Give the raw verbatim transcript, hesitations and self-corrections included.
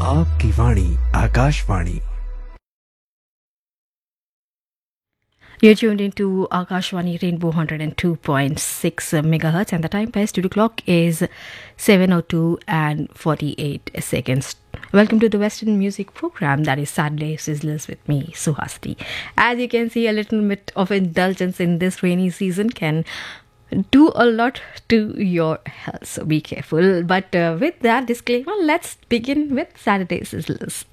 आपकी वाणी Akashvani. You're tuned into Akashwani Rainbow one oh two point six megahertz and the time by studio clock is seven oh two and forty-eight seconds. Welcome to the Western Music Program, that is Saturday Sizzlers with me, Suhasini. As you can see, a little bit of indulgence in this rainy season can do a lot to your health, so be careful. But uh, with that disclaimer, let's begin with Saturday Sizzlers.